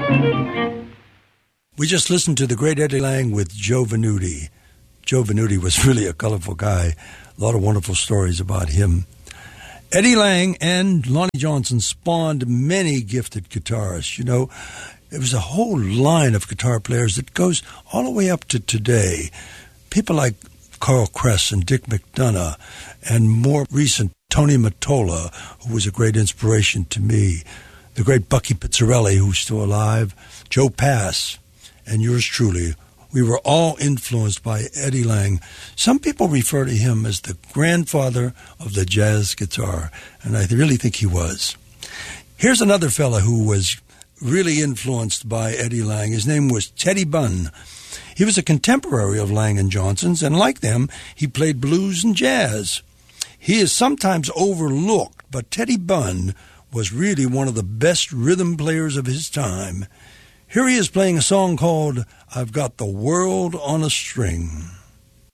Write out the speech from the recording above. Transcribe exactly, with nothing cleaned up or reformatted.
We just listened to the great Eddie Lang with Joe Venuti. Joe Venuti was really a colorful guy. A lot of wonderful stories about him. Eddie Lang and Lonnie Johnson spawned many gifted guitarists. You know, it was a whole line of guitar players that goes all the way up to today. People like Carl Kress and Dick McDonough, and more recent Tony Mottola, who was a great inspiration to me. The great Bucky Pizzarelli, who's still alive. Joe Pass, and yours truly. We were all influenced by Eddie Lang. Some people refer to him as the grandfather of the jazz guitar, and I really think he was. Here's another fella who was really influenced by Eddie Lang. His name was Teddy Bunn. He was a contemporary of Lang and Johnson's, and like them, he played blues and jazz. He is sometimes overlooked, but Teddy Bunn was really one of the best rhythm players of his time. Here he is playing a song called I've Got the World on a String.